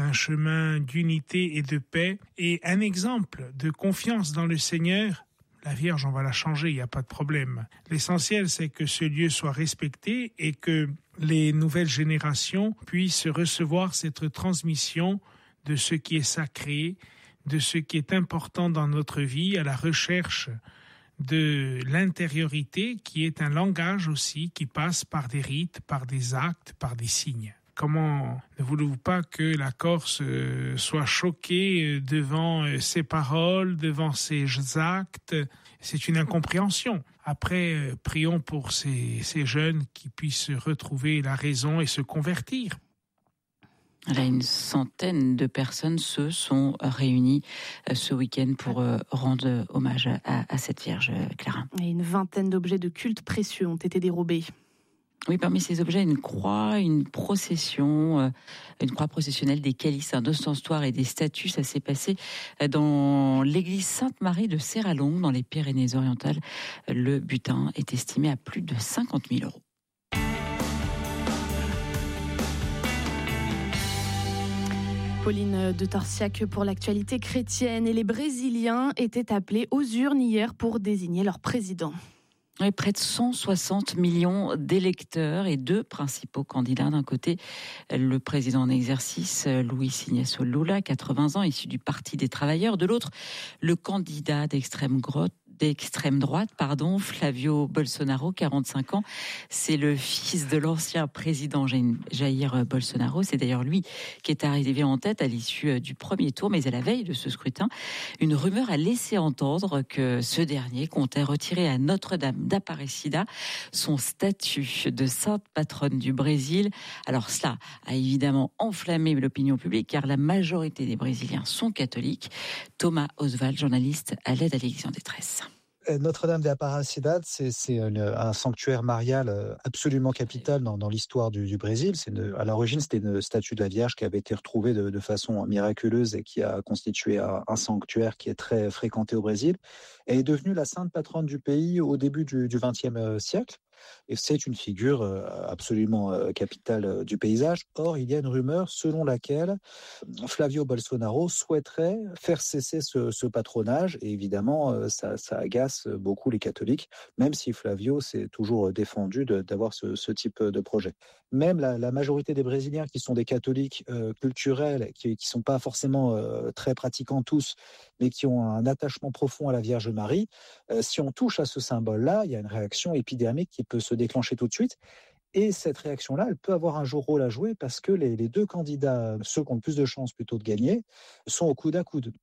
un chemin d'unité et de paix et un exemple de confiance dans le Seigneur. La Vierge, on va la changer, il n'y a pas de problème. L'essentiel, c'est que ce lieu soit respecté et que les nouvelles générations puissent recevoir cette transmission de ce qui est sacré, de ce qui est important dans notre vie, à la recherche de l'intériorité, qui est un langage aussi, qui passe par des rites, par des actes, par des signes. Comment ne voulez-vous pas que la Corse soit choquée devant ces paroles, devant ces actes? C'est une incompréhension. Après, prions pour ces jeunes qui puissent retrouver la raison et se convertir. Là, une centaine de personnes se sont réunies ce week-end pour rendre hommage à cette Vierge, Clara. Et une vingtaine d'objets de culte précieux ont été dérobés. Oui, parmi ces objets, une croix, une croix processionnelle, des calices, un ostensoir et des statues. Ça s'est passé dans l'église Sainte-Marie de Serralong, dans les Pyrénées-Orientales. Le butin est estimé à plus de 50 000 €. Pauline de Torsiac pour l'actualité chrétienne. Et les Brésiliens étaient appelés aux urnes hier pour désigner leur président. Oui, près de 160 millions d'électeurs et deux principaux candidats. D'un côté, le président en exercice, Luiz Inácio Lula, 80 ans, issu du Parti des Travailleurs. De l'autre, le candidat d'extrême droite, Flavio Bolsonaro, 45 ans. C'est le fils de l'ancien président Jair Bolsonaro. C'est d'ailleurs lui qui est arrivé en tête à l'issue du premier tour. Mais à la veille de ce scrutin, une rumeur a laissé entendre que ce dernier comptait retirer à Notre-Dame d'Aparecida son statut de sainte patronne du Brésil. Alors cela a évidemment enflammé l'opinion publique car la majorité des Brésiliens sont catholiques. Thomas Oswald, journaliste à l'aide à l'Église en détresse. Notre-Dame de Aparecida, c'est un sanctuaire marial absolument capital dans l'histoire du Brésil. À l'origine, c'était une statue de la Vierge qui avait été retrouvée de façon miraculeuse et qui a constitué un sanctuaire qui est très fréquenté au Brésil. Elle est devenue la sainte patronne du pays au début du XXe siècle. Et c'est une figure absolument capitale du paysage. Or, il y a une rumeur selon laquelle Flavio Bolsonaro souhaiterait faire cesser ce patronage. Et évidemment, ça agace beaucoup les catholiques, même si Flavio s'est toujours défendu d'avoir ce type de projet. Même la majorité des Brésiliens qui sont des catholiques culturels, qui sont pas forcément très pratiquants tous, mais qui ont un attachement profond à la Vierge Marie, si on touche à ce symbole-là, il y a une réaction épidermique qui peut se déclencher tout de suite. Et cette réaction-là, elle peut avoir un rôle à jouer parce que les deux candidats, ceux qui ont le plus de chances plutôt de gagner, sont au coude à coude.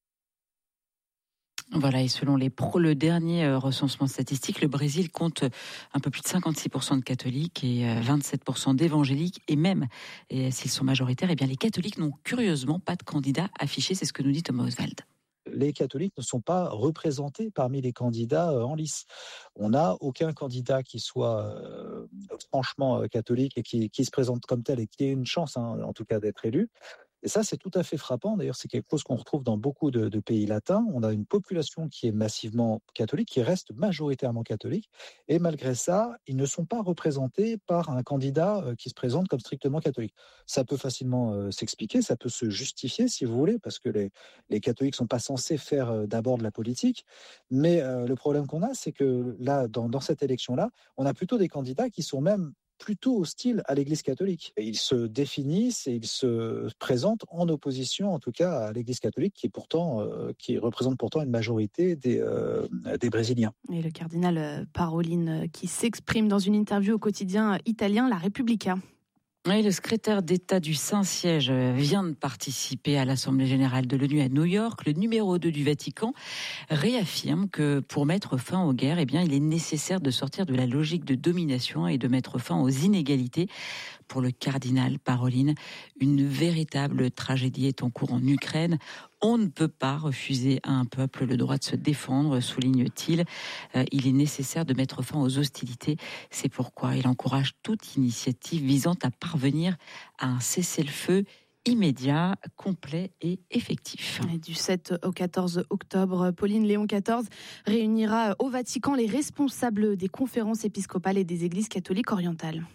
Voilà, et selon le dernier recensement statistique, le Brésil compte un peu plus de 56% de catholiques et 27% d'évangéliques. Et même s'ils sont majoritaires, eh bien les catholiques n'ont curieusement pas de candidat affiché. C'est ce que nous dit Thomas Oswald. Les catholiques ne sont pas représentés parmi les candidats en lice. On n'a aucun candidat qui soit franchement catholique et qui se présente comme tel et qui ait une chance, en tout cas, d'être élu. Et ça, c'est tout à fait frappant. D'ailleurs, c'est quelque chose qu'on retrouve dans beaucoup de pays latins. On a une population qui est massivement catholique, qui reste majoritairement catholique. Et malgré ça, ils ne sont pas représentés par un candidat qui se présente comme strictement catholique. Ça peut facilement s'expliquer, ça peut se justifier, si vous voulez, parce que les catholiques sont pas censés faire d'abord de la politique. Mais le problème qu'on a, c'est que là, dans cette élection-là, on a plutôt des candidats qui sont même plutôt hostile à l'Église catholique. Et ils se définissent et ils se présentent en opposition, en tout cas, à l'Église catholique, qui représente pourtant une majorité des Brésiliens. Et le cardinal Parolin qui s'exprime dans une interview au quotidien italien La Repubblica. Oui, le secrétaire d'État du Saint-Siège vient de participer à l'Assemblée générale de l'ONU à New York. Le numéro 2 du Vatican réaffirme que pour mettre fin aux guerres, eh bien, il est nécessaire de sortir de la logique de domination et de mettre fin aux inégalités. Pour le cardinal Parolin, une véritable tragédie est en cours en Ukraine. On ne peut pas refuser à un peuple le droit de se défendre, souligne-t-il. Il est nécessaire de mettre fin aux hostilités. C'est pourquoi il encourage toute initiative visant à parvenir à un cessez-le-feu immédiat, complet et effectif. Et du 7 au 14 octobre, Pauline Léon XIV réunira au Vatican les responsables des conférences épiscopales et des églises catholiques orientales.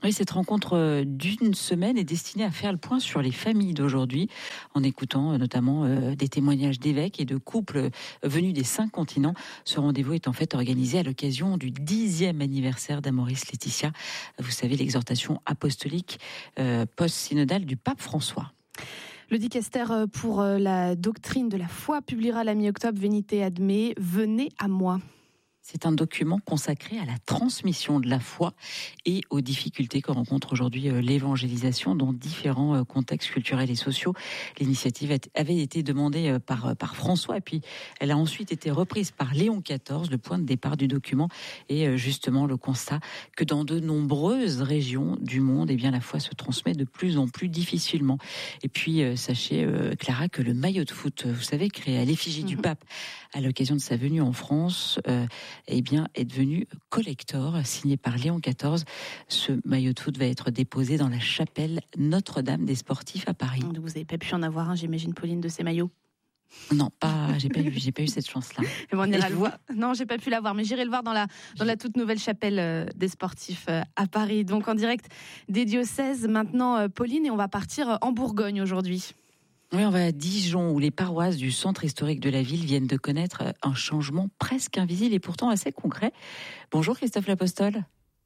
Oui, cette rencontre d'une semaine est destinée à faire le point sur les familles d'aujourd'hui, en écoutant notamment des témoignages d'évêques et de couples venus des 5 continents. Ce rendez-vous est en fait organisé à l'occasion du 10e anniversaire d'Amoris Laetitia. Vous savez, l'exhortation apostolique post-synodale du pape François. Le dicaster pour la doctrine de la foi publiera la mi-octobre Venite ad me, venez à moi. C'est un document consacré à la transmission de la foi et aux difficultés que rencontre aujourd'hui l'évangélisation dans différents contextes culturels et sociaux. L'initiative avait été demandée par François et puis elle a ensuite été reprise par Léon XIV. Le point de départ du document est justement le constat que dans de nombreuses régions du monde, eh bien, la foi se transmet de plus en plus difficilement. Et puis sachez, Clara, que le maillot de foot, vous savez, créé à l'effigie du pape à l'occasion de sa venue en France, eh bien, est devenu collector, signé par Léon XIV. Ce maillot de foot va être déposé dans la chapelle Notre-Dame des Sportifs à Paris. Vous n'avez pas pu en avoir un, j'imagine, Pauline, de ces maillots? Non, j'ai pas eu cette chance-là. Bon, on ira le voir. Non, j'ai pas pu l'avoir, mais j'irai le voir dans la toute nouvelle chapelle des Sportifs à Paris. Donc en direct des diocèses maintenant, Pauline, et on va partir en Bourgogne aujourd'hui. Oui, on va à Dijon, où les paroisses du centre historique de la ville viennent de connaître un changement presque invisible et pourtant assez concret. Bonjour Christophe L'Apostole.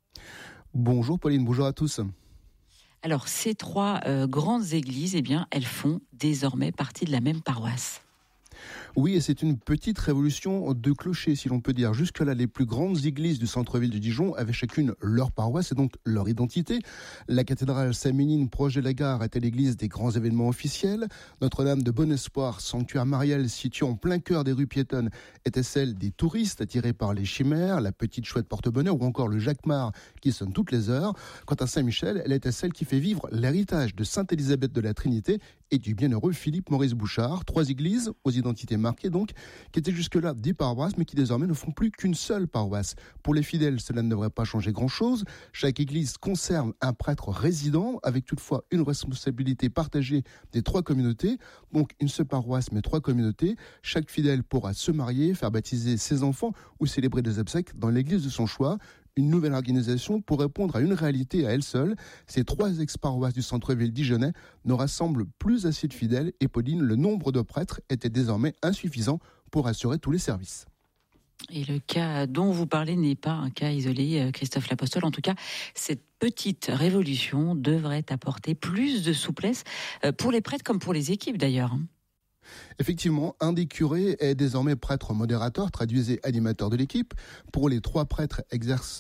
Bonjour Pauline, bonjour à tous. Alors, ces 3 grandes églises, eh bien, elles font désormais partie de la même paroisse. Oui, et c'est une petite révolution de clocher, si l'on peut dire. Jusque-là, les plus grandes églises du centre-ville de Dijon avaient chacune leur paroisse et donc leur identité. La cathédrale Saint-Ménine, proche de la gare, était l'église des grands événements officiels. Notre-Dame de Bon-Espoir, sanctuaire marial situé en plein cœur des rues piétonnes, était celle des touristes attirés par les chimères, la petite chouette porte-bonheur ou encore le Jacquemart qui sonne toutes les heures. Quant à Saint-Michel, elle était celle qui fait vivre l'héritage de Sainte-Élisabeth de la Trinité et du bienheureux Philippe-Maurice Bouchard. 3 églises aux identités marquées donc, qui étaient jusque-là 10 paroisses, mais qui désormais ne font plus qu'une seule paroisse. Pour les fidèles, cela ne devrait pas changer grand-chose. Chaque église conserve un prêtre résident, avec toutefois une responsabilité partagée des 3 communautés. Donc une seule paroisse, mais 3 communautés. Chaque fidèle pourra se marier, faire baptiser ses enfants ou célébrer des obsèques dans l'église de son choix. Une nouvelle organisation pour répondre à une réalité à elle seule. Ces 3 ex-paroisses du centre-ville dijonnais ne rassemblent plus assez de fidèles et Pauline, le nombre de prêtres était désormais insuffisant pour assurer tous les services. Et le cas dont vous parlez n'est pas un cas isolé, Christophe L'Apostole. En tout cas, cette petite révolution devrait apporter plus de souplesse pour les prêtres comme pour les équipes d'ailleurs. Effectivement, un des curés est désormais prêtre modérateur, traduisez animateur de l'équipe. Pour les 3 prêtres exercent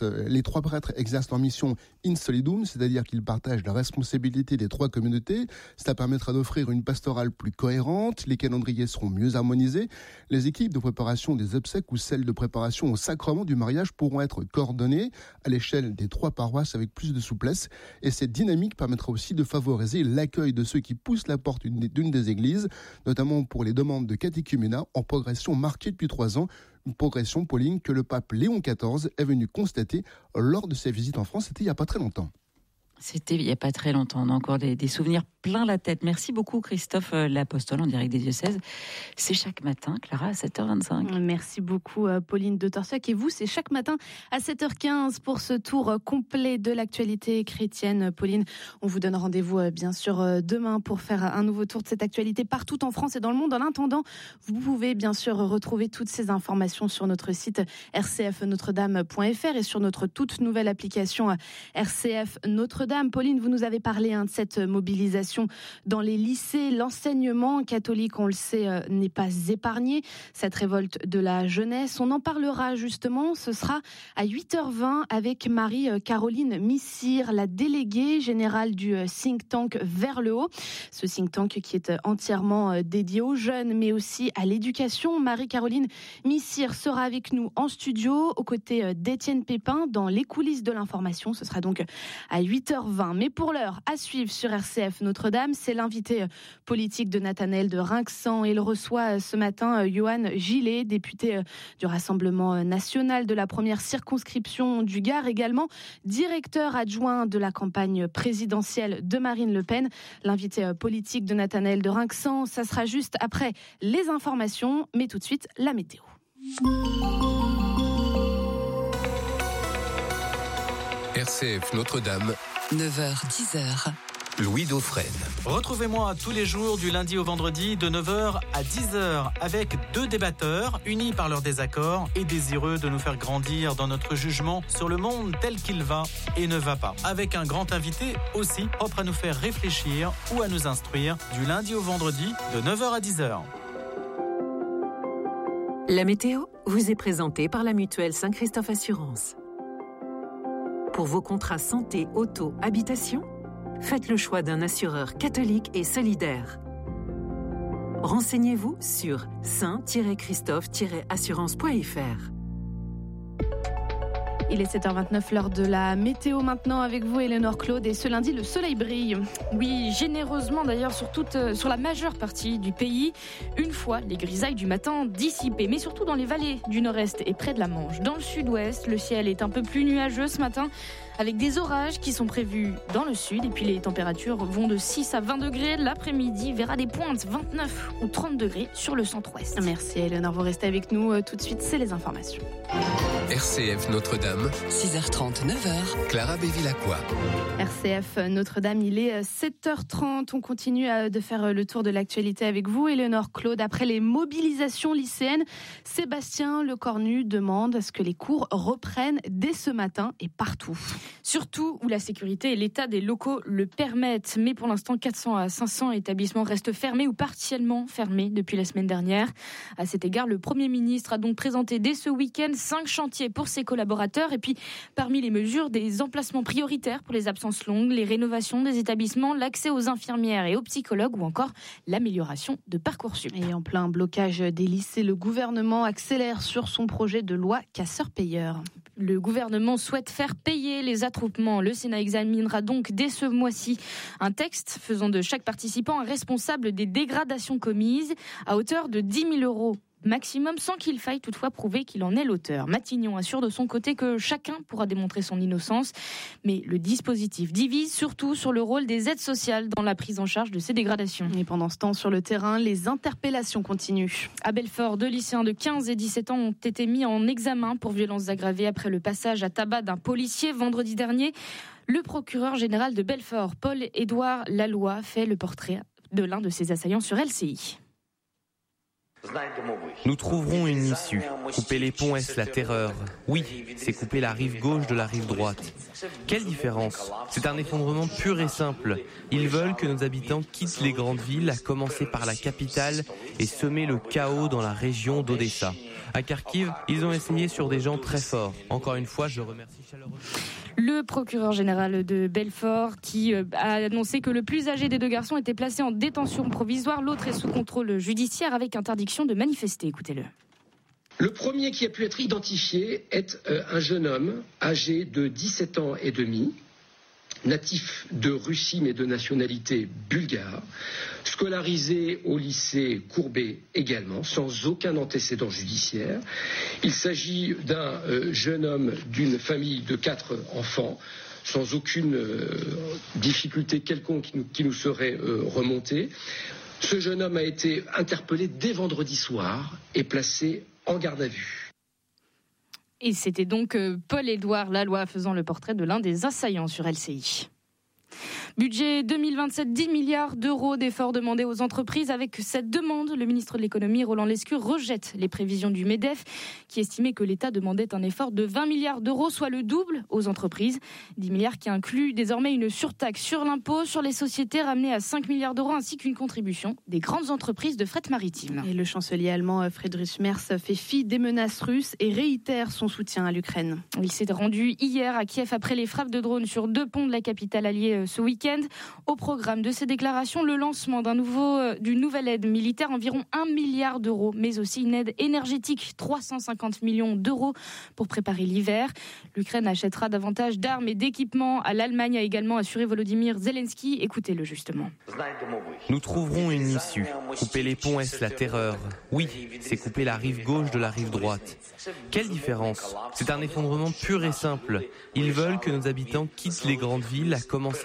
leur mission in solidum, c'est-à-dire qu'ils partagent la responsabilité des 3 communautés. Cela permettra d'offrir une pastorale plus cohérente, les calendriers seront mieux harmonisés. Les équipes de préparation des obsèques ou celles de préparation au sacrement du mariage pourront être coordonnées à l'échelle des 3 paroisses avec plus de souplesse. Et cette dynamique permettra aussi de favoriser l'accueil de ceux qui poussent la porte d'une des églises, notamment pour les demandes de catéchuménat en progression marquée depuis 3 ans. Une progression, Pauline, que le pape Léon XIV est venu constater lors de sa visite en France. C'était il n'y a pas très longtemps. C'était il n'y a pas très longtemps. On a encore des souvenirs plein la tête. Merci beaucoup Christophe L'Apostole en direct des diocèses. C'est chaque matin, Clara, à 7h25. Merci beaucoup Pauline de Torsiac. Et vous, c'est chaque matin à 7h15 pour ce tour complet de l'actualité chrétienne. Pauline, on vous donne rendez-vous bien sûr demain pour faire un nouveau tour de cette actualité partout en France et dans le monde. En attendant, vous pouvez bien sûr retrouver toutes ces informations sur notre site rcfnotredame.fr et sur notre toute nouvelle application RCF Notre-Dame. Pauline, vous nous avez parlé de cette mobilisation dans les lycées. L'enseignement catholique, on le sait, n'est pas épargné. Cette révolte de la jeunesse, on en parlera justement. Ce sera à 8h20 avec Marie-Caroline Missire, la déléguée générale du think tank Vers le Haut. Ce think tank qui est entièrement dédié aux jeunes, mais aussi à l'éducation. Marie-Caroline Missire sera avec nous en studio, aux côtés d'Étienne Pépin, dans les coulisses de l'information. Ce sera donc à 8h20. Mais pour l'heure, à suivre sur RCF Notre-Dame, c'est l'invité politique de Nathanaël de Rinxan. Il reçoit ce matin Johan Gillet, député du Rassemblement national de la première circonscription du Gard, également directeur adjoint de la campagne présidentielle de Marine Le Pen. L'invité politique de Nathanaël de Rinxan, ça sera juste après les informations, mais tout de suite la météo. RCF Notre-Dame, 9h-10h. Louis Dauphren. Retrouvez-moi tous les jours du lundi au vendredi de 9h à 10h avec deux débatteurs unis par leur désaccord et désireux de nous faire grandir dans notre jugement sur le monde tel qu'il va et ne va pas. Avec un grand invité aussi propre à nous faire réfléchir ou à nous instruire du lundi au vendredi de 9h à 10h. La météo vous est présentée par la Mutuelle Saint-Christophe Assurance. Pour vos contrats santé, auto, habitation, faites le choix d'un assureur catholique et solidaire. Renseignez-vous sur saint-christophe-assurance.fr. Il est 7h29, l'heure de la météo maintenant avec vous, Éléonore Claude. Et ce lundi, le soleil brille. Oui, généreusement d'ailleurs sur la majeure partie du pays, une fois les grisailles du matin dissipées, mais surtout dans les vallées du nord-est et près de la Manche. Dans le sud-ouest, le ciel est un peu plus nuageux ce matin, avec des orages qui sont prévus dans le sud. Et puis les températures vont de 6 à 20 degrés. L'après-midi verra des pointes 29 ou 30 degrés sur le centre-ouest. Merci Éléonore, vous restez avec nous tout de suite, c'est les informations. RCF Notre-Dame. 6h30, 9h. Clara Bévilacqua. RCF Notre-Dame, il est 7h30. On continue de faire le tour de l'actualité avec vous, Éléonore Claude. Après les mobilisations lycéennes, Sébastien Lecornu demande à ce que les cours reprennent dès ce matin et partout. Surtout où la sécurité et l'état des locaux le permettent. Mais pour l'instant, 400 à 500 établissements restent fermés ou partiellement fermés depuis la semaine dernière. À cet égard, le Premier ministre a donc présenté dès ce week-end 5 chantiers pour ses collaborateurs. Et puis, parmi les mesures, des emplacements prioritaires pour les absences longues, les rénovations des établissements, l'accès aux infirmières et aux psychologues ou encore l'amélioration de Parcoursup. Et en plein blocage des lycées, le gouvernement accélère sur son projet de loi casseurs-payeurs. Le gouvernement souhaite faire payer les attroupements. Le Sénat examinera donc dès ce mois-ci un texte faisant de chaque participant un responsable des dégradations commises à hauteur de 10 000 € maximum, sans qu'il faille toutefois prouver qu'il en est l'auteur. Matignon assure de son côté que chacun pourra démontrer son innocence, mais le dispositif divise surtout sur le rôle des aides sociales dans la prise en charge de ces dégradations. Et pendant ce temps, sur le terrain, les interpellations continuent. À Belfort, 2 lycéens de 15 et 17 ans ont été mis en examen pour violences aggravées après le passage à tabac d'un policier vendredi dernier. Le procureur général de Belfort, Paul-Édouard Laloy, fait le portrait de l'un de ses assaillants sur LCI. Nous trouverons une issue. Couper les ponts, est-ce la terreur? Oui, c'est couper la rive gauche de la rive droite. Quelle différence? C'est un effondrement pur et simple. Ils veulent que nos habitants quittent les grandes villes, à commencer par la capitale, et semer le chaos dans la région d'Odessa. À Kharkiv, ils ont essayé sur des gens très forts. Encore une fois, je remercie chaleureusement le procureur général de Belfort qui a annoncé que le plus âgé des deux garçons était placé en détention provisoire. L'autre est sous contrôle judiciaire avec interdiction de manifester. Écoutez-le. Le premier qui a pu être identifié est un jeune homme âgé de 17 ans et demi, natif de Russie mais de nationalité bulgare, scolarisé au lycée Courbet également, sans aucun antécédent judiciaire. Il s'agit d'un jeune homme d'une famille de 4 enfants, sans aucune difficulté quelconque qui nous serait remontée. Ce jeune homme a été interpellé dès vendredi soir et placé en garde à vue. Et c'était donc Paul-Édouard Laloy faisant le portrait de l'un des assaillants sur LCI. Budget 2027, 10 milliards d'euros d'efforts demandés aux entreprises. Avec cette demande, le ministre de l'économie, Roland Lescure, rejette les prévisions du MEDEF qui estimait que l'État demandait un effort de 20 milliards d'euros, soit le double aux entreprises. 10 milliards qui incluent désormais une surtaxe sur l'impôt sur les sociétés ramenée à 5 milliards d'euros ainsi qu'une contribution des grandes entreprises de fret maritime. Et le chancelier allemand Friedrich Merz fait fi des menaces russes et réitère son soutien à l'Ukraine. Il s'est rendu hier à Kiev après les frappes de drones sur 2 ponts de la capitale alliée ce week-end. Au programme de ces déclarations, le lancement d'une nouvelle aide militaire, environ 1 milliard d'euros, mais aussi une aide énergétique, 350 millions d'euros pour préparer l'hiver. L'Ukraine achètera davantage d'armes et d'équipements à l'Allemagne, a également assuré Volodymyr Zelensky. Écoutez-le justement. Nous trouverons une issue. Couper les ponts, est-ce la terreur? Oui, c'est couper la rive gauche de la rive droite. Quelle différence? C'est un effondrement pur et simple. Ils veulent que nos habitants quittent les grandes villes, à commencer par la capitale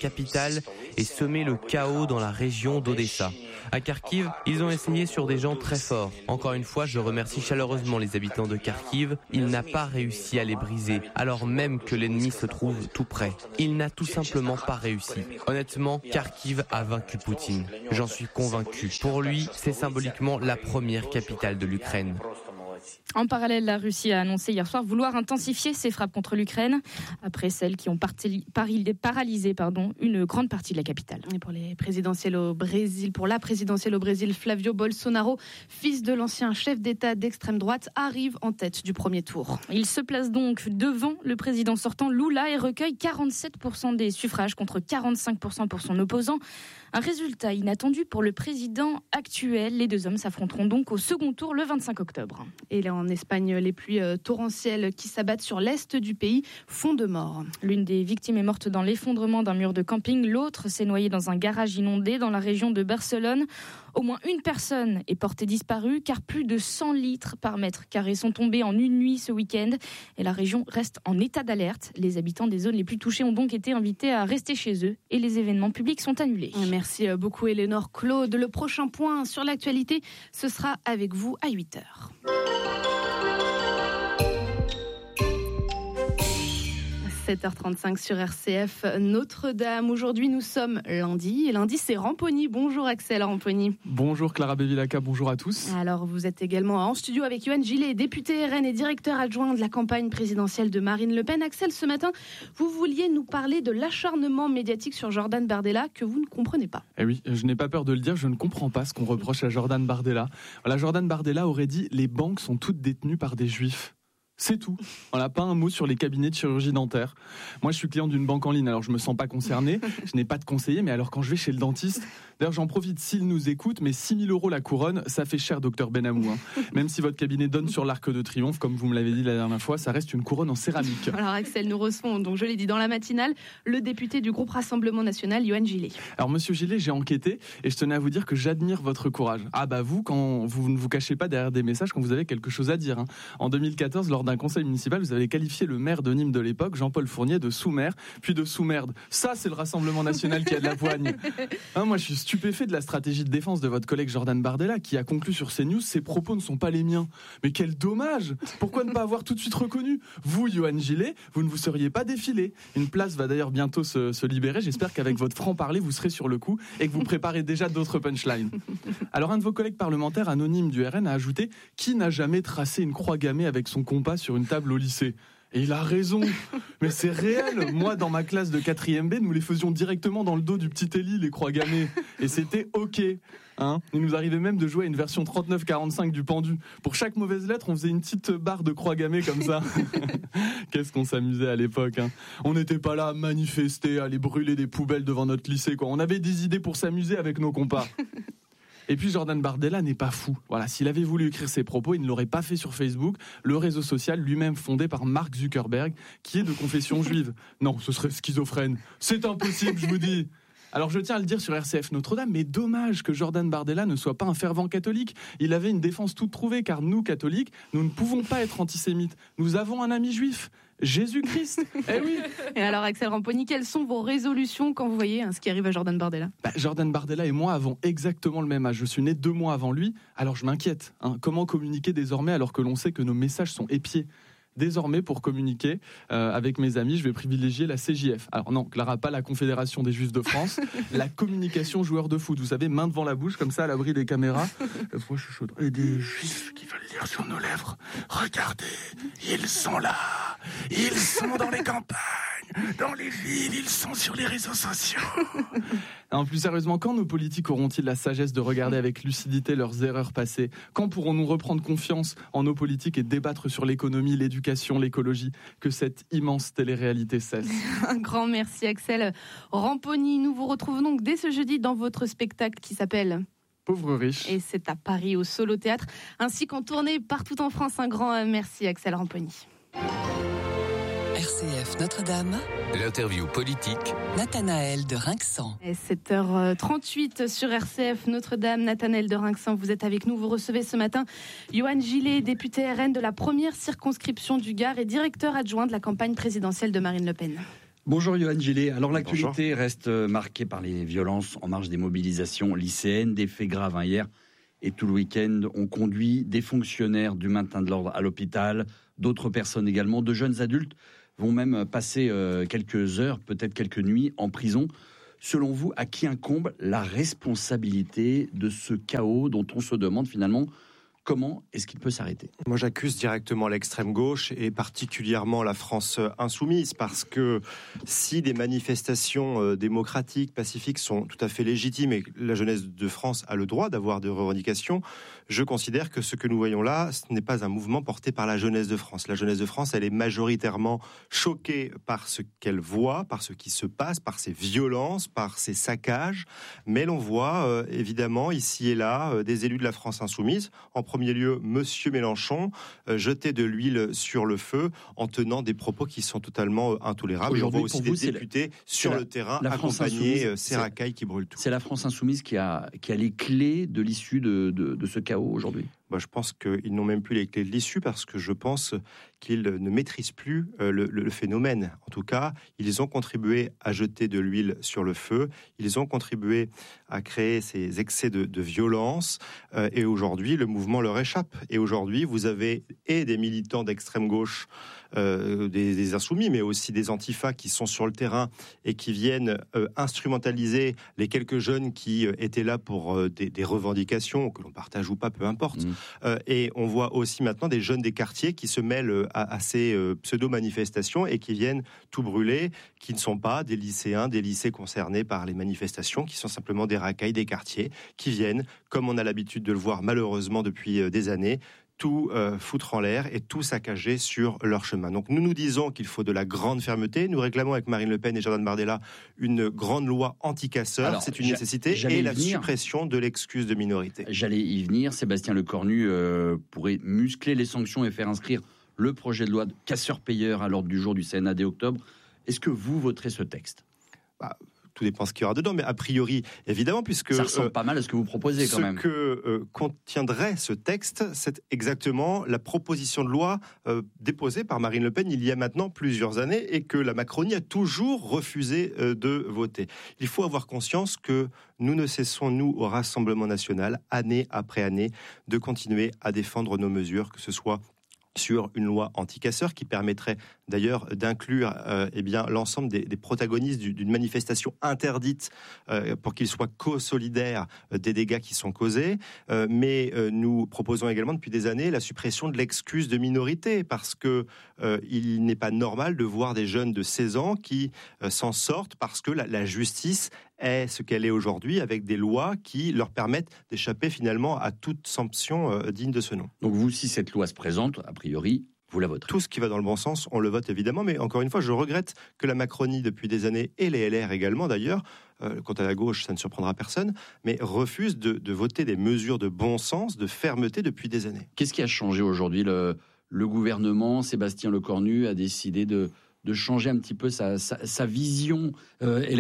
capitale et semer le chaos dans la région d'Odessa. À Kharkiv, ils ont essayé sur des gens très forts. Encore une fois, je remercie chaleureusement les habitants de Kharkiv. Il n'a pas réussi à les briser, alors même que l'ennemi se trouve tout près. Il n'a tout simplement pas réussi. Honnêtement, Kharkiv a vaincu Poutine. J'en suis convaincu. Pour lui, c'est symboliquement la première capitale de l'Ukraine. En parallèle, la Russie a annoncé hier soir vouloir intensifier ses frappes contre l'Ukraine, après celles qui ont paralysé une grande partie de la capitale. Et pour la présidentielle au Brésil, Flavio Bolsonaro, fils de l'ancien chef d'État d'extrême droite, arrive en tête du premier tour. Il se place donc devant le président sortant Lula et recueille 47% des suffrages contre 45% pour son opposant. Un résultat inattendu pour le président actuel. Les deux hommes s'affronteront donc au second tour le 25 octobre. Et là, en Espagne, les pluies torrentielles qui s'abattent sur l'est du pays font de morts. L'une des victimes est morte dans l'effondrement d'un mur de camping. L'autre s'est noyée dans un garage inondé dans la région de Barcelone. Au moins une personne est portée disparue car plus de 100 litres par mètre carré sont tombés en une nuit ce week-end. Et la région reste en état d'alerte. Les habitants des zones les plus touchées ont donc été invités à rester chez eux et les événements publics sont annulés. Merci beaucoup Éléonore Claude. Le prochain point sur l'actualité, ce sera avec vous à 8h. 7h35 sur RCF Notre-Dame. Aujourd'hui, nous sommes lundi. Et lundi, c'est Ramponi. Bonjour Axel Ramponi. Bonjour Clara Bevilacqua, bonjour à tous. Alors, vous êtes également en studio avec Yoann Gillet, député RN et directeur adjoint de la campagne présidentielle de Marine Le Pen. Axel, ce matin, vous vouliez nous parler de l'acharnement médiatique sur Jordan Bardella que vous ne comprenez pas. Eh oui, je n'ai pas peur de le dire, je ne comprends pas ce qu'on reproche à Jordan Bardella. Voilà, Jordan Bardella aurait dit « Les banques sont toutes détenues par des juifs ». C'est tout. Voilà, pas un mot sur les cabinets de chirurgie dentaire. Moi, je suis client d'une banque en ligne, alors je me sens pas concerné. Je n'ai pas de conseiller, mais alors quand je vais chez le dentiste, d'ailleurs j'en profite s'il nous écoute, mais 6 000 € la couronne, ça fait cher, docteur Benamou. Même si votre cabinet donne sur l'Arc de Triomphe, comme vous me l'avez dit la dernière fois, ça reste une couronne en céramique. Alors Axel, nous recevons, donc je l'ai dit dans la matinale, le député du groupe Rassemblement National, Yoann Gillet. Alors monsieur Gillet, j'ai enquêté et je tenais à vous dire que j'admire votre courage. Ah bah vous, quand vous ne vous cachez pas derrière des messages quand vous avez quelque chose à dire. En 2014, lors d'un conseil municipal, vous avez qualifié le maire de Nîmes de l'époque, Jean-Paul Fournier, de sous-maire, puis de sous-merde. Ça, c'est le Rassemblement National qui a de la poigne. Moi, je suis stupéfait de la stratégie de défense de votre collègue Jordan Bardella, qui a conclu sur CNews, ses propos ne sont pas les miens. Mais quel dommage! Pourquoi ne pas avoir tout de suite reconnu? Vous, Yoann Gillet, vous ne vous seriez pas défilé. Une place va d'ailleurs bientôt se libérer. J'espère qu'avec votre franc-parler, vous serez sur le coup et que vous préparez déjà d'autres punchlines. Alors, un de vos collègues parlementaires anonymes du RN a ajouté « Qui n'a jamais tracé une croix gammée avec son compas sur une table au lycée ?» Et il a raison, mais c'est réel. Moi, dans ma classe de 4e B, nous les faisions directement dans le dos du petit Élie, les croix gammées. Et c'était OK. Il nous arrivait même de jouer à une version 39-45 du pendu. Pour chaque mauvaise lettre, on faisait une petite barre de croix gammée comme ça. Qu'est-ce qu'on s'amusait à l'époque. On n'était pas là à manifester, à aller brûler des poubelles devant notre lycée. On avait des idées pour s'amuser avec nos compas. Et puis Jordan Bardella n'est pas fou. Voilà, s'il avait voulu écrire ses propos, il ne l'aurait pas fait sur Facebook, le réseau social lui-même fondé par Mark Zuckerberg, qui est de confession juive. Non, ce serait schizophrène. C'est impossible, je vous dis. Alors je tiens à le dire sur RCF Notre-Dame, mais dommage que Jordan Bardella ne soit pas un fervent catholique. Il avait une défense toute trouvée, car nous, catholiques, nous ne pouvons pas être antisémites. Nous avons un ami juif, Jésus-Christ. Eh oui. Et alors Axel Ramponi, quelles sont vos résolutions quand vous voyez ce qui arrive à Jordan Bardella? Jordan Bardella et moi avons exactement le même âge. Je suis né 2 mois avant lui, alors je m'inquiète. Comment communiquer désormais alors que l'on sait que nos messages sont épiés? Désormais, pour communiquer avec mes amis, je vais privilégier la CJF. Alors non, Clara, pas la Confédération des Juifs de France, la communication joueur de foot. Vous savez, main devant la bouche, comme ça, à l'abri des caméras. Moi, je suis chaud. Et des Juifs qui veulent lire sur nos lèvres. Regardez, ils sont là. Ils sont dans les campagnes, dans les villes, ils sont sur les réseaux sociaux. Non, plus sérieusement, quand nos politiques auront-ils la sagesse de regarder avec lucidité leurs erreurs passées? Quand pourrons-nous reprendre confiance en nos politiques et débattre sur l'économie, l'éducation, l'écologie? Que cette immense télé-réalité cesse. Un grand merci Axel Ramponi. Nous vous retrouvons donc dès ce jeudi dans votre spectacle qui s'appelle Pauvre riche. Et c'est à Paris au Solo Théâtre, ainsi qu'en tournée partout en France. Un grand merci Axel Ramponi. RCF Notre-Dame. L'interview politique. Nathanaël de Rinxan. Et 7h38 sur RCF Notre-Dame. Nathanaël de Rinxan, vous êtes avec nous. Vous recevez ce matin Yoann Gillet, député RN de la première circonscription du Gard et directeur adjoint de la campagne présidentielle de Marine Le Pen. Bonjour Yohann Gillet. Alors l'actualité reste marquée par les violences en marge des mobilisations lycéennes, des faits graves hier et tout le week-end. On conduit des fonctionnaires du maintien de l'ordre à l'hôpital, d'autres personnes également, de jeunes adultes vont même passer quelques heures, peut-être quelques nuits en prison. Selon vous, à qui incombe la responsabilité de ce chaos dont on se demande finalement comment est-ce qu'il peut s'arrêter ? Moi, j'accuse directement l'extrême gauche et particulièrement la France insoumise, parce que si des manifestations démocratiques, pacifiques sont tout à fait légitimes et que la jeunesse de France a le droit d'avoir des revendications, je considère que ce que nous voyons là, ce n'est pas un mouvement porté par la jeunesse de France. La jeunesse de France, elle est majoritairement choquée par ce qu'elle voit, par ce qui se passe, par ces violences, par ces saccages. Mais l'on voit évidemment ici et là des élus de la France insoumise, en premier lieu Monsieur Mélenchon, jeter de l'huile sur le feu en tenant des propos qui sont totalement intolérables. Et on voit aussi des députés sur le terrain accompagner ces racailles qui brûlent tout. C'est la France insoumise qui a les clés de l'issue de ce chaos aujourd'hui. Je pense qu'ils n'ont même plus les clés de l'issue, parce que je pense qu'ils ne maîtrisent plus le phénomène. En tout cas, ils ont contribué à jeter de l'huile sur le feu, ils ont contribué à créer ces excès de violence, et aujourd'hui, le mouvement leur échappe. Et aujourd'hui, vous avez des militants d'extrême gauche, des insoumis, mais aussi des antifas qui sont sur le terrain et qui viennent instrumentaliser les quelques jeunes qui étaient là pour des revendications, que l'on partage ou pas, peu importe. Et on voit aussi maintenant des jeunes des quartiers qui se mêlent à ces pseudo-manifestations et qui viennent tout brûler, qui ne sont pas des lycéens, des lycées concernés par les manifestations, qui sont simplement des racailles des quartiers, qui viennent, comme on a l'habitude de le voir malheureusement depuis des années, tout foutre en l'air et tout saccager sur leur chemin. Donc nous disons qu'il faut de la grande fermeté. Nous réclamons avec Marine Le Pen et Jordan Bardella une grande loi anti-casseurs. C'est une nécessité, et la suppression de l'excuse de minorité. J'allais y venir. Sébastien Lecornu pourrait muscler les sanctions et faire inscrire le projet de loi de casseurs-payeurs à l'ordre du jour du Sénat dès octobre. Est-ce que vous voterez ce texte ? Tout dépend ce qu'il y aura dedans, mais a priori, évidemment, puisque... Ça ressemble pas mal à ce que vous proposez quand même. Ce que contiendrait ce texte, c'est exactement la proposition de loi déposée par Marine Le Pen il y a maintenant plusieurs années et que la Macronie a toujours refusé de voter. Il faut avoir conscience que nous ne cessons, nous, au Rassemblement national, année après année, de continuer à défendre nos mesures, que ce soit sur une loi anti-casseurs qui permettrait d'ailleurs d'inclure l'ensemble des protagonistes d'une manifestation interdite pour qu'ils soient co-solidaires des dégâts qui sont causés. Mais nous proposons également depuis des années la suppression de l'excuse de minorité, parce que il n'est pas normal de voir des jeunes de 16 ans qui s'en sortent parce que la justice est ce qu'elle est aujourd'hui, avec des lois qui leur permettent d'échapper finalement à toute sanction digne de ce nom. Donc vous, si cette loi se présente, a priori, vous la voterez. Tout ce qui va dans le bon sens, on le vote évidemment, mais encore une fois, je regrette que la Macronie, depuis des années, et les LR également d'ailleurs, quant à la gauche, ça ne surprendra personne, mais refuse de voter des mesures de bon sens, de fermeté depuis des années. Qu'est-ce qui a changé aujourd'hui ? Le gouvernement, Sébastien Lecornu, a décidé de changer un petit peu sa vision électorale ?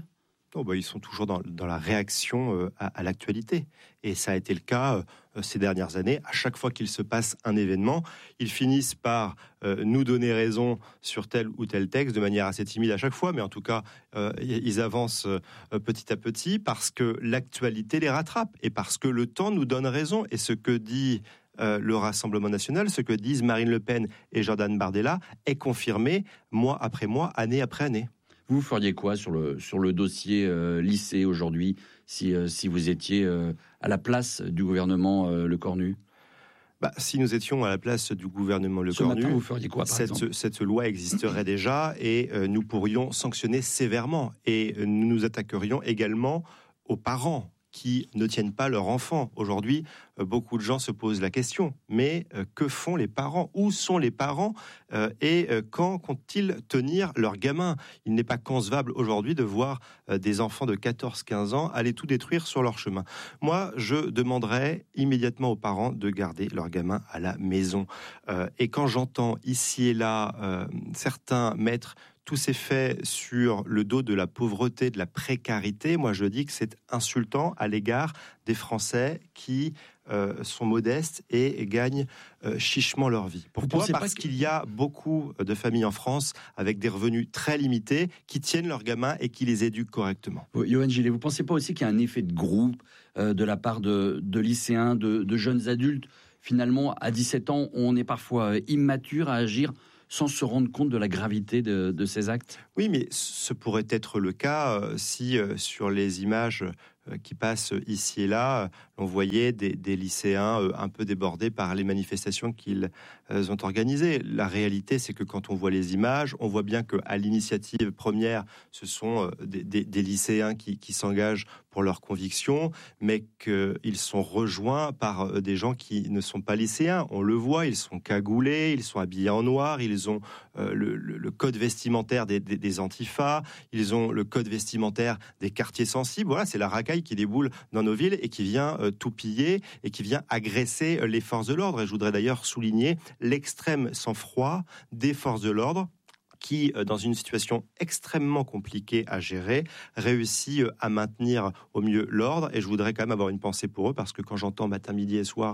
Ils sont toujours dans la réaction à l'actualité. Et ça a été le cas ces dernières années. À chaque fois qu'il se passe un événement, ils finissent par nous donner raison sur tel ou tel texte, de manière assez timide à chaque fois, mais en tout cas, ils avancent petit à petit parce que l'actualité les rattrape et parce que le temps nous donne raison. Et ce que dit le Rassemblement national, ce que disent Marine Le Pen et Jordan Bardella est confirmé mois après mois, année après année. Vous feriez quoi sur le dossier lycée aujourd'hui si vous étiez à la place du gouvernement Lecornu ? Si nous étions à la place du gouvernement Lecornu, vous feriez quoi, par exemple ? Cette loi existerait déjà et nous pourrions sanctionner sévèrement. Et nous nous attaquerions également aux parents qui ne tiennent pas leur enfant. Aujourd'hui, beaucoup de gens se posent la question, mais que font les parents ? Où sont les parents ? Et quand comptent-ils tenir leurs gamins ? Il n'est pas concevable aujourd'hui de voir des enfants de 14-15 ans aller tout détruire sur leur chemin. Moi, je demanderais immédiatement aux parents de garder leurs gamins à la maison. Et quand j'entends ici et là certains mettre tous ces faits sur le dos de la pauvreté, de la précarité, moi je dis que c'est insultant à l'égard des Français qui sont modestes et gagnent chichement leur vie. Pourquoi ? Parce qu'il y a beaucoup de familles en France avec des revenus très limités qui tiennent leurs gamins et qui les éduquent correctement. Yohann Gillet, vous ne pensez pas aussi qu'il y a un effet de groupe de la part de lycéens, de jeunes adultes ? Finalement, à 17 ans, on est parfois immature à agir sans se rendre compte de la gravité de ces actes ? Oui, mais ce pourrait être le cas si sur les images qui passent ici et là, on voyait des lycéens un peu débordés par les manifestations qu'ils ont organisées. La réalité, c'est que quand on voit les images, on voit bien qu'à l'initiative première, ce sont des lycéens qui s'engagent pour leurs convictions, mais qu'ils sont rejoints par des gens qui ne sont pas lycéens. On le voit, ils sont cagoulés, ils sont habillés en noir, ils ont le code vestimentaire des antifas, ils ont le code vestimentaire des quartiers sensibles. Voilà, c'est la racaille qui déboule dans nos villes et qui vient tout piller et qui vient agresser les forces de l'ordre. Et je voudrais d'ailleurs souligner l'extrême sang-froid des forces de l'ordre qui, dans une situation extrêmement compliquée à gérer, réussit à maintenir au mieux l'ordre. Et je voudrais quand même avoir une pensée pour eux, parce que quand j'entends matin, midi et soir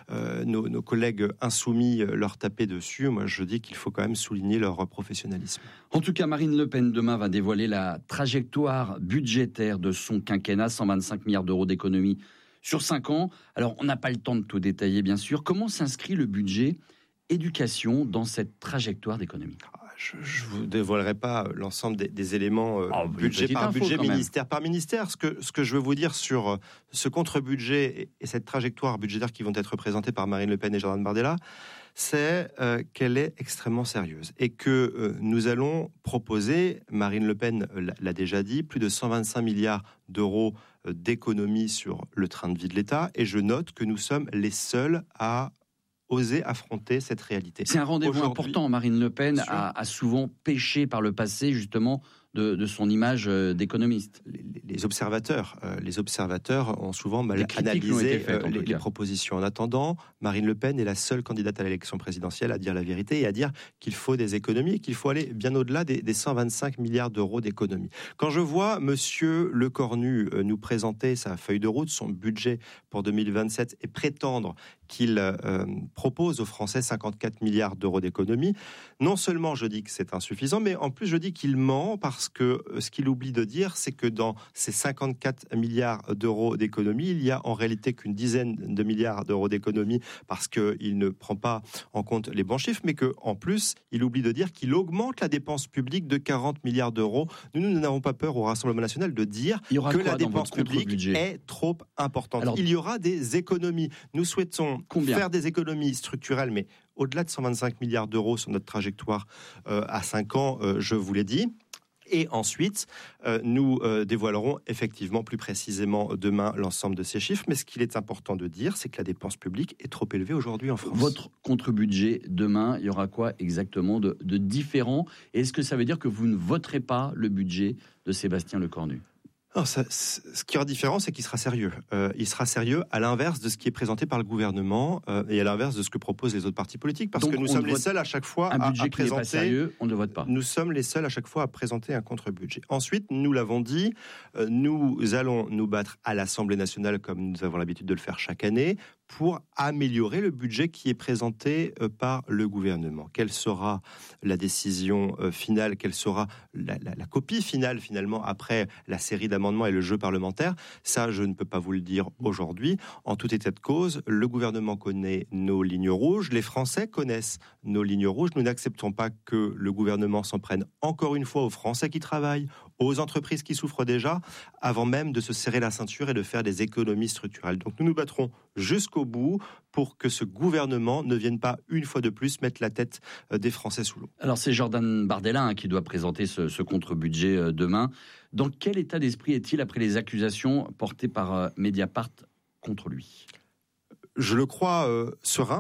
nos collègues insoumis leur taper dessus, moi je dis qu'il faut quand même souligner leur professionnalisme. En tout cas, Marine Le Pen, demain, va dévoiler la trajectoire budgétaire de son quinquennat, 125 milliards d'euros d'économie sur 5 ans. Alors, on n'a pas le temps de tout détailler, bien sûr. Comment s'inscrit le budget éducation dans cette trajectoire d'économie ? Je ne vous dévoilerai pas l'ensemble des éléments budget par budget, ministère par ministère. Ce que je veux vous dire sur ce contre-budget et cette trajectoire budgétaire qui vont être présentées par Marine Le Pen et Jordan Bardella, c'est qu'elle est extrêmement sérieuse et que nous allons proposer, Marine Le Pen l'a déjà dit, plus de 125 milliards d'euros d'économies sur le train de vie de l'État, et je note que nous sommes les seuls à oser affronter cette réalité. C'est un rendez-vous important. Marine Le Pen a souvent péché par le passé, justement, de son image d'économiste. Les observateurs ont souvent mal analysé les propositions. En attendant, Marine Le Pen est la seule candidate à l'élection présidentielle à dire la vérité et à dire qu'il faut des économies et qu'il faut aller bien au-delà des 125 milliards d'euros d'économies. Quand je vois Monsieur Lecornu nous présenter sa feuille de route, son budget pour 2027 et prétendre qu'il propose aux Français 54 milliards d'euros d'économies, non seulement je dis que c'est insuffisant, mais en plus je dis qu'il ment, parce que ce qu'il oublie de dire, c'est que dans ces 54 milliards d'euros d'économies, il y a en réalité qu'une dizaine de milliards d'euros d'économies, parce qu'il ne prend pas en compte les bons chiffres, mais qu'en plus, il oublie de dire qu'il augmente la dépense publique de 40 milliards d'euros. Nous n'avons pas peur au Rassemblement national de dire que la dépense publique est trop importante. Alors, il y aura des économies. Nous souhaitons faire des économies structurelles, mais au-delà de 125 milliards d'euros sur notre trajectoire à 5 ans, je vous l'ai dit. Et ensuite, nous dévoilerons effectivement plus précisément demain l'ensemble de ces chiffres. Mais ce qu'il est important de dire, c'est que la dépense publique est trop élevée aujourd'hui en France. Votre contre-budget demain, il y aura quoi exactement de différent ? Et est-ce que ça veut dire que vous ne voterez pas le budget de Sébastien Lecornu ? Alors ce qui aura différent, c'est qu'il sera sérieux. Il sera sérieux à l'inverse de ce qui est présenté par le gouvernement et à l'inverse de ce que proposent les autres partis politiques. Parce que nous sommes les seuls à chaque fois à présenter... qui n'est pas sérieux, on ne vote pas. Nous sommes les seuls à chaque fois à présenter un contre-budget. Ensuite, nous l'avons dit, nous allons nous battre à l'Assemblée nationale, comme nous avons l'habitude de le faire chaque année, pour améliorer le budget qui est présenté par le gouvernement. Quelle sera la décision finale ? Quelle sera la copie finale, finalement, après la série d'amendements et le jeu parlementaire ? Ça, je ne peux pas vous le dire aujourd'hui. En tout état de cause, le gouvernement connaît nos lignes rouges, les Français connaissent nos lignes rouges. Nous n'acceptons pas que le gouvernement s'en prenne encore une fois aux Français qui travaillent, aux entreprises qui souffrent déjà, avant même de se serrer la ceinture et de faire des économies structurelles. Donc nous nous battrons jusqu'au bout pour que ce gouvernement ne vienne pas une fois de plus mettre la tête des Français sous l'eau. Alors c'est Jordan Bardella qui doit présenter ce contre-budget demain. Dans quel état d'esprit est-il après les accusations portées par Mediapart contre lui ? Je le crois serein.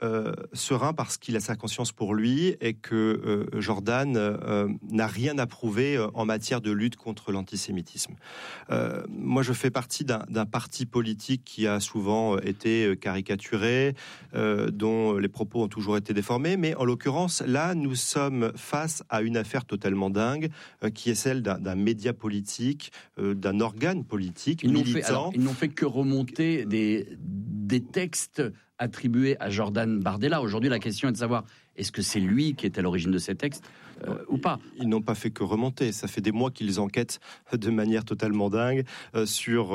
serein parce qu'il a sa conscience pour lui et que Jordan n'a rien à prouver en matière de lutte contre l'antisémitisme. Moi, je fais partie d'un parti politique qui a souvent été caricaturé, dont les propos ont toujours été déformés, mais en l'occurrence, là, nous sommes face à une affaire totalement dingue, qui est celle d'un média politique, d'un organe politique militant. Ils n'ont fait que remonter des textes attribués à Jordan Bardella. Aujourd'hui, la question est de savoir, est-ce que c'est lui qui est à l'origine de ces textes ou pas? Ils n'ont pas fait que remonter. Ça fait des mois qu'ils enquêtent de manière totalement dingue sur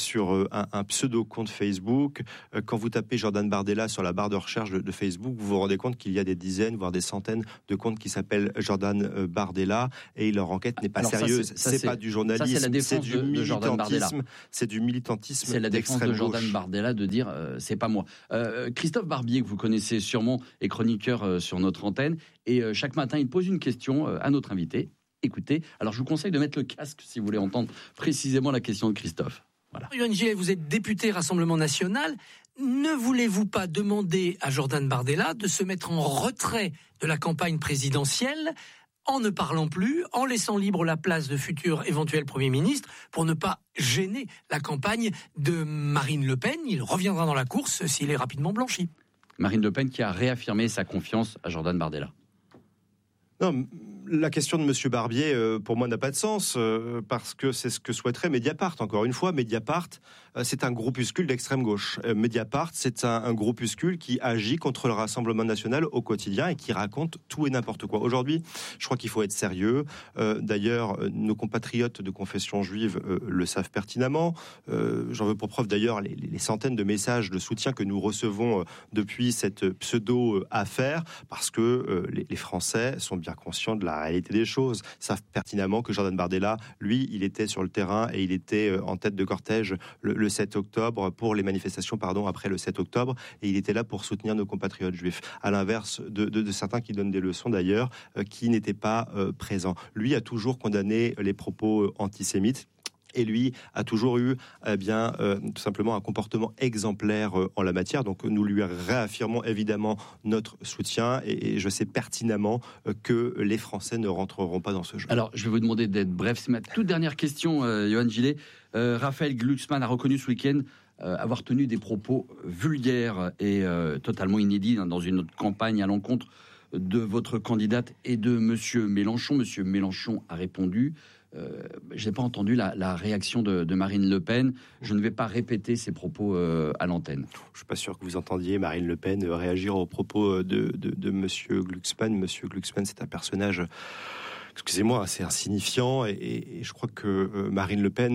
un pseudo-compte Facebook. Quand vous tapez Jordan Bardella sur la barre de recherche de Facebook, vous vous rendez compte qu'il y a des dizaines, voire des centaines de comptes qui s'appellent Jordan Bardella et leur enquête n'est pas sérieuse. C'est pas du journalisme, c'est du militantisme. C'est du militantisme. C'est la défense de Jordan Bardella de dire c'est pas moi. Christophe Barbier, que vous connaissez sûrement, est chroniqueur sur notre antenne et chaque matin il pose une question à notre invité. Écoutez, alors je vous conseille de mettre le casque si vous voulez entendre précisément la question de Christophe. Voilà. Yohann Gillet, vous êtes député Rassemblement National. Ne voulez-vous pas demander à Jordan Bardella de se mettre en retrait de la campagne présidentielle en ne parlant plus, en laissant libre la place de futur éventuel Premier ministre pour ne pas gêner la campagne de Marine Le Pen? Il reviendra dans la course s'il est rapidement blanchi. Marine Le Pen qui a réaffirmé sa confiance à Jordan Bardella. Non, la question de M. Barbier, pour moi, n'a pas de sens, parce que c'est ce que souhaiterait Mediapart. Encore une fois, Mediapart, c'est un groupuscule d'extrême gauche. Mediapart, c'est un groupuscule qui agit contre le Rassemblement National au quotidien et qui raconte tout et n'importe quoi. Aujourd'hui, je crois qu'il faut être sérieux. D'ailleurs, nos compatriotes de confession juive le savent pertinemment. J'en veux pour preuve, d'ailleurs, les centaines de messages de soutien que nous recevons depuis cette pseudo-affaire, parce que les Français sont bien conscients de la réalité des choses, savent pertinemment que Jordan Bardella, lui, il était sur le terrain et il était en tête de cortège le 7 octobre, pour les manifestations, après le 7 octobre, et il était là pour soutenir nos compatriotes juifs, à l'inverse de certains qui donnent des leçons d'ailleurs, qui n'étaient pas présents. Lui a toujours condamné les propos antisémites. Et lui a toujours eu tout simplement un comportement exemplaire en la matière. Donc nous lui réaffirmons évidemment notre soutien et je sais pertinemment que les Français ne rentreront pas dans ce jeu. Alors je vais vous demander d'être bref. C'est ma toute dernière question, Yohann Gillet. Raphaël Glucksmann a reconnu ce week-end avoir tenu des propos vulgaires et totalement inédits dans une autre campagne à l'encontre de votre candidate et de Monsieur Mélenchon. Monsieur Mélenchon a répondu. Je n'ai pas entendu la réaction de Marine Le Pen. Je ne vais pas répéter ses propos à l'antenne. Je ne suis pas sûr que vous entendiez Marine Le Pen réagir aux propos de Monsieur Glucksmann. Monsieur Glucksmann, c'est un personnage, excusez-moi, assez insignifiant et je crois que Marine Le Pen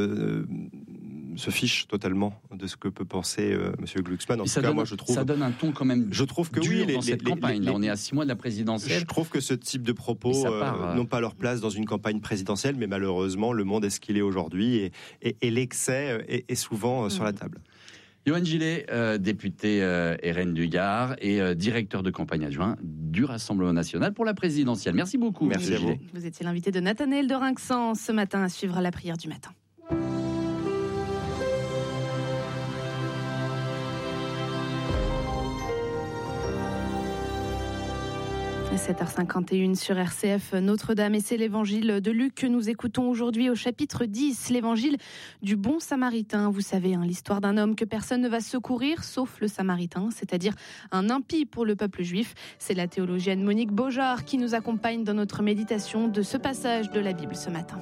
se fiche totalement de ce que peut penser Monsieur Glucksmann. En tout cas, moi, je trouve... Ça donne un ton quand même je trouve que dur oui, dans cette campagne. Là, on est à 6 mois de la présidentielle. Je trouve que ce type de propos n'ont pas leur place dans une campagne présidentielle, mais malheureusement, le monde est ce qu'il est aujourd'hui et l'excès est souvent sur la table. Yohann Gillet, député RN du Gard et directeur de campagne adjoint du Rassemblement National pour la présidentielle. Merci beaucoup. Merci à vous. Vous étiez l'invité de Nathanaël de Rinxan ce matin à suivre la prière du matin. 7h51 sur RCF Notre-Dame et c'est l'évangile de Luc que nous écoutons aujourd'hui au chapitre 10, l'évangile du bon samaritain. Vous savez, l'histoire d'un homme que personne ne va secourir sauf le samaritain, c'est-à-dire un impie pour le peuple juif. C'est la théologienne Monique Beaujard qui nous accompagne dans notre méditation de ce passage de la Bible ce matin.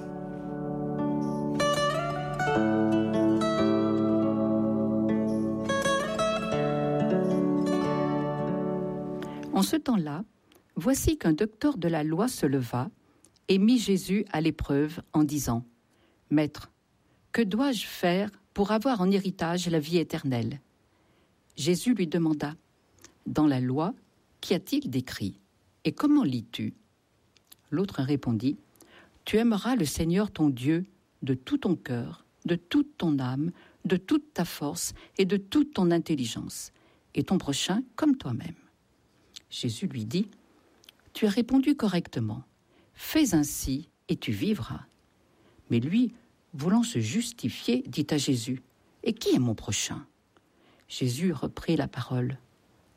En ce temps-là, voici qu'un docteur de la loi se leva et mit Jésus à l'épreuve en disant « Maître, que dois-je faire pour avoir en héritage la vie éternelle ?» Jésus lui demanda « Dans la loi, qu'y a-t-il d'écrit? Et comment lis-tu » L'autre répondit « Tu aimeras le Seigneur ton Dieu de tout ton cœur, de toute ton âme, de toute ta force et de toute ton intelligence, et ton prochain comme toi-même. » Jésus lui dit « Tu as répondu correctement. Fais ainsi et tu vivras. » Mais lui, voulant se justifier, dit à Jésus « Et qui est mon prochain ?» Jésus reprit la parole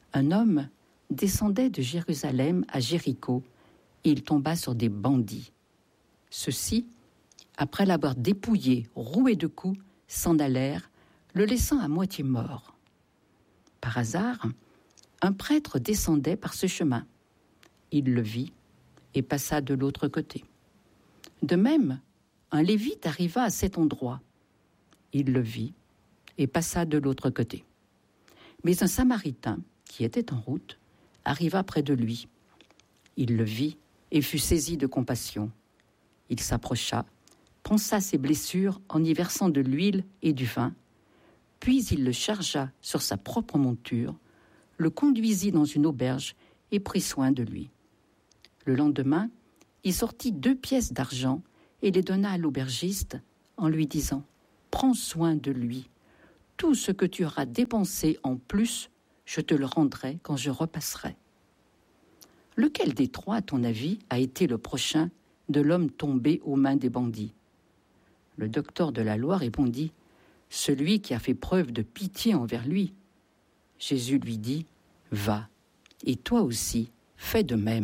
Un homme descendait de Jérusalem à Jéricho et il tomba sur des bandits. Ceux-ci, après l'avoir dépouillé, roué de coups, s'en allèrent, le laissant à moitié mort. Par hasard, un prêtre descendait par ce chemin. Il le vit et passa de l'autre côté. De même, un lévite arriva à cet endroit. Il le vit et passa de l'autre côté. Mais un samaritain, qui était en route, arriva près de lui. Il le vit et fut saisi de compassion. Il s'approcha, pansa ses blessures en y versant de l'huile et du vin, puis il le chargea sur sa propre monture, le conduisit dans une auberge et prit soin de lui. Le lendemain, il sortit 2 pièces d'argent et les donna à l'aubergiste en lui disant « Prends soin de lui. Tout ce que tu auras dépensé en plus, je te le rendrai quand je repasserai. » Lequel des 3, à ton avis, a été le prochain de l'homme tombé aux mains des bandits ? Le docteur de la loi répondit « Celui qui a fait preuve de pitié envers lui. » Jésus lui dit « Va, et toi aussi, fais de même. »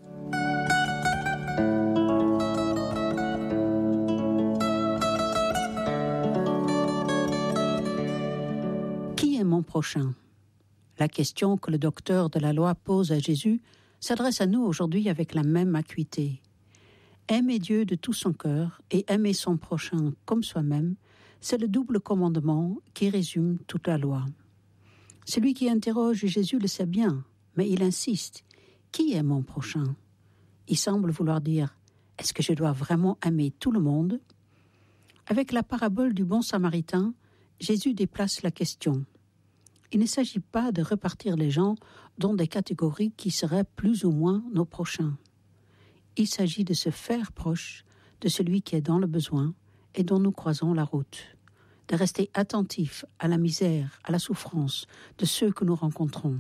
Qui est mon prochain ? La question que le docteur de la loi pose à Jésus s'adresse à nous aujourd'hui avec la même acuité. Aimer Dieu de tout son cœur et aimer son prochain comme soi-même, c'est le double commandement qui résume toute la loi. Celui qui interroge Jésus le sait bien, mais il insiste. Qui est mon prochain ? Il semble vouloir dire, est-ce que je dois vraiment aimer tout le monde ? Avec la parabole du bon samaritain, Jésus déplace la question. Il ne s'agit pas de repartir les gens dans des catégories qui seraient plus ou moins nos prochains. Il s'agit de se faire proche de celui qui est dans le besoin et dont nous croisons la route, de rester attentif à la misère, à la souffrance de ceux que nous rencontrons.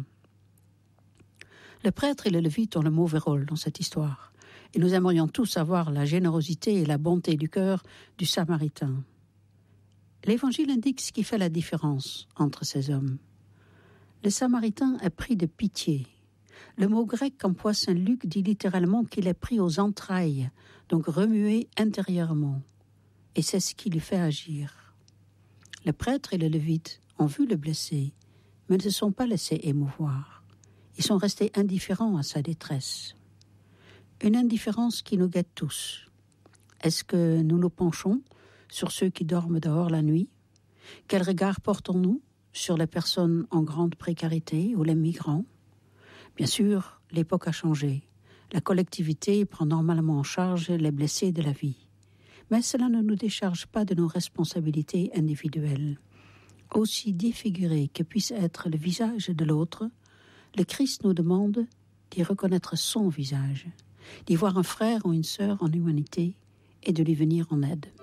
Le prêtre et le lévite ont le mauvais rôle dans cette histoire, et nous aimerions tous avoir la générosité et la bonté du cœur du Samaritain. L'Évangile indique ce qui fait la différence entre ces hommes. Le Samaritain est pris de pitié. Le mot grec qu'emploie Saint Luc dit littéralement qu'il est pris aux entrailles, donc remué intérieurement. Et c'est ce qui lui fait agir. Le prêtre et le lévite ont vu le blessé, mais ne se sont pas laissés émouvoir. Ils sont restés indifférents à sa détresse. Une indifférence qui nous guette tous. Est-ce que nous nous penchons sur ceux qui dorment dehors la nuit ? Quel regard portons-nous sur les personnes en grande précarité ou les migrants ? Bien sûr, l'époque a changé. La collectivité prend normalement en charge les blessés de la vie. Mais cela ne nous décharge pas de nos responsabilités individuelles. Aussi défiguré que puisse être le visage de l'autre, le Christ nous demande d'y reconnaître son visage, d'y voir un frère ou une sœur en humanité et de lui venir en aide.